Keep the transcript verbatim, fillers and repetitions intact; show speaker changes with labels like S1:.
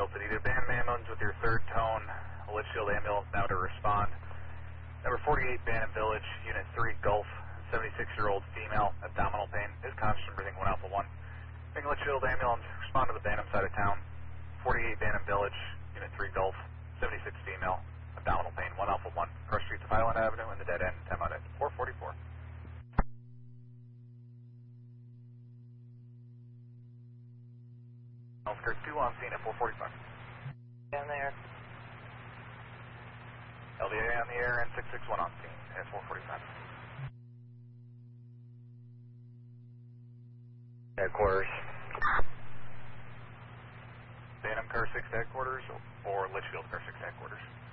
S1: Litchfield City. The Bantam ambulance with your third tone. Litchfield ambulance now to respond. Number forty-eight, Bantam Village, Unit three, Gulf, seventy-six-year-old female, abdominal pain, is conscious and breathing, one Alpha one. Bring Litchfield ambulance, respond to the Bantam side of town. forty-eight, Bantam Village, Unit three, Gulf, seventy-six female, abdominal pain, one Alpha one. Cross Street to Highland Avenue in the dead end, ten minutes, four forty-four. Oscar two on scene at four forty-five.
S2: Down there.
S1: L D A on the air and six six one on scene at four forty-five.
S2: Headquarters.
S1: Bantam Car six headquarters or Litchfield Car six headquarters?